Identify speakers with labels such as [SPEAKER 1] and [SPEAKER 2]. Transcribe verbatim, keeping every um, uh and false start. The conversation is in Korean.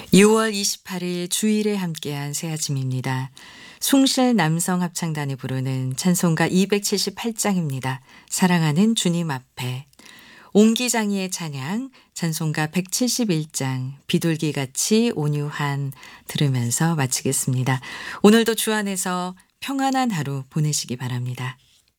[SPEAKER 1] 유월 이십팔일 주일에 함께한 새 아침입니다. 숭실 남성합창단이 부르는 찬송가 이백칠십팔 장입니다. 사랑하는 주님 앞에. 옹기장이의 찬양 찬송가 백칠십일 장 비둘기같이 온유한 들으면서 마치겠습니다. 오늘도 주 안에서 평안한 하루 보내시기 바랍니다.